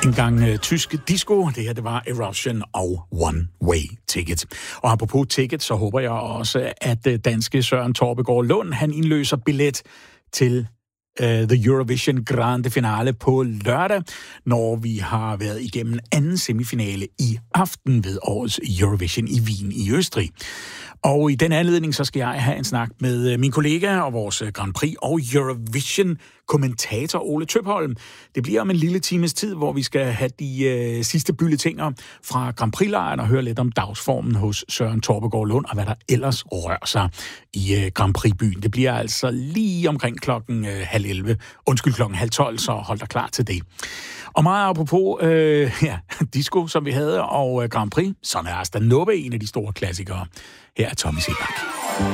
En gang tysk disco. Det her, det var Erosion og One Way Ticket. Og apropos ticket, så håber jeg også, at danske Søren Torpegaard Lund, han indløser billet til The Eurovision Grande Finale på lørdag, når vi har været igennem anden semifinale i aften ved årets Eurovision i Wien i Østrig. Og i den anledning, så skal jeg have en snak med min kollega og vores Grand Prix og Eurovision-kommentator Ole Tøpholm. Det bliver om en lille times tid, hvor vi skal have de sidste bulletiner fra Grand Prix-lejren og høre lidt om dagsformen hos Søren Torpegaard Lund og hvad der ellers rører sig i Grand Prix-byen. Det bliver altså lige omkring klokken 11:30, så hold dig klar til det. Og meget apropos disco, som vi havde, og Grand Prix, så er Asta Nubbe en af de store klassikere. Her er Tommy Sebak.